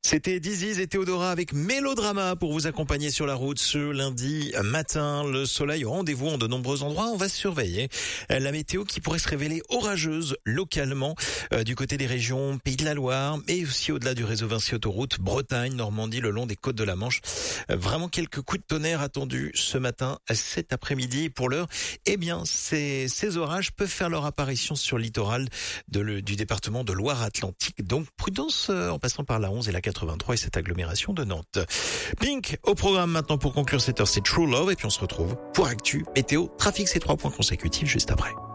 C'était Diziz et Théodora avec Mélodrama pour vous accompagner sur la route ce lundi matin. Le soleil au rendez-vous en de nombreux endroits. On va surveiller la météo qui pourrait se révéler orageuse localement du côté des régions Pays de la Loire, mais aussi au-delà du réseau Vinci Autoroute, Bretagne, Normandie, le long des côtes de la Manche. Vraiment quelques coups de tonnerre attendus ce matin, cet après-midi. Pour l'heure, eh bien, ces orages peuvent faire leur apparition sur le littoral du département de Loire-Atlantique. Donc, prudence en passant par la 11 et la 83 et cette agglomération de Nantes. Pink au programme maintenant pour conclure cette heure, c'est True Love et puis on se retrouve pour Actu, météo, trafic, ces 3 points consécutifs juste après.